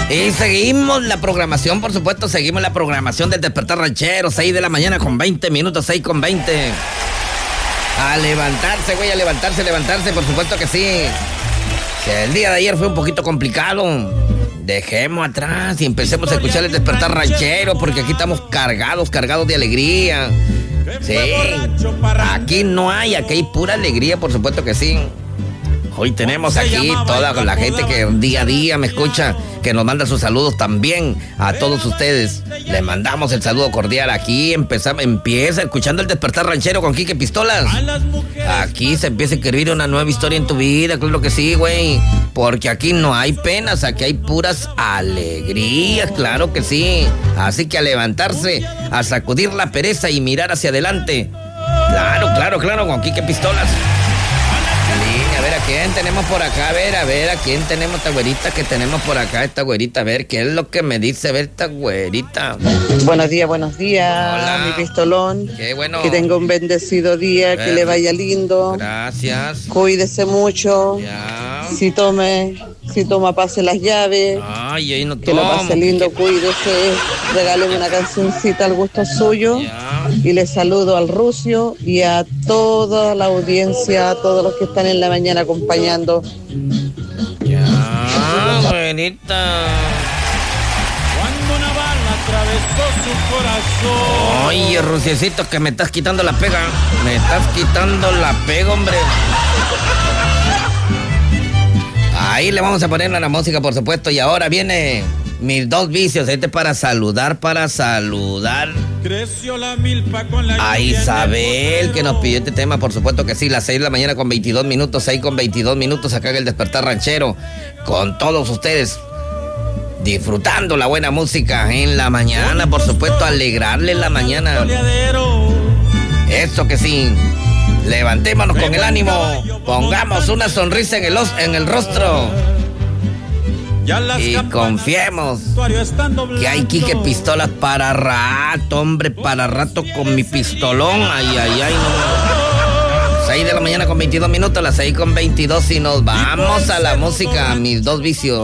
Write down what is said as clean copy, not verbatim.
Y seguimos la programación, por supuesto, seguimos la programación del Despertar Ranchero, 6 de la mañana con 20 minutos, 6 con 20. A levantarse, güey, a levantarse, por supuesto que sí. Si el día de ayer fue un poquito complicado, dejemos atrás y empecemos a escuchar el Despertar Ranchero, porque aquí estamos cargados de alegría. Sí, aquí no hay, aquí hay pura alegría, por supuesto que sí. Hoy tenemos aquí toda la gente que día a día me escucha, que nos manda sus saludos también a todos ustedes. Les mandamos el saludo cordial. Aquí empieza escuchando el Despertar Ranchero con Quique Pistolas. Aquí se empieza a escribir una nueva historia en tu vida, claro que sí, güey. Porque aquí no hay penas, aquí hay puras alegrías, claro que sí. Así que a levantarse, a sacudir la pereza y mirar hacia adelante. Claro, con Quique Pistolas. A ver, ¿a quién tenemos por acá? A ver, ¿a quién tenemos esta güerita que tenemos por acá? Esta güerita, a ver, ¿qué es lo que me dice? A ver, esta güerita. Buenos días, Hola. mi pistolón. Qué bueno. Que tenga un bendecido día, que le vaya lindo. Gracias. Cuídese mucho. Ya. Si toma, pase las llaves. Ay, ahí no que lo tomo. pase lindo, cuídese. Regáleme una cancioncita al gusto suyo. Ya. Y le saludo al Rucio y a toda la audiencia, a todos los que están en la mañana acompañando. Ya, güerita. Cuando una bala atravesó su corazón. Oye, Ruciecito, que me estás quitando la pega. Hombre. Ahí le vamos a poner a la música, por supuesto. Y ahora viene mis dos vicios. Este para saludar. Creció la milpa con la A Isabel, que nos pidió este tema, por supuesto que sí. Las 6 de la mañana con 22 minutos, 6 con 22 minutos acá en el Despertar Ranchero. Con todos ustedes, disfrutando la buena música en la mañana, por supuesto, alegrarle la mañana. Eso que sí. Levantémonos con el ánimo, pongamos una sonrisa en el rostro y confiemos que hay Quique Pistolas para rato, hombre, para rato con mi pistolón. Ay, no. 6 de la mañana con 22 minutos, las 6 con 22 y nos vamos a la música, mis dos vicios.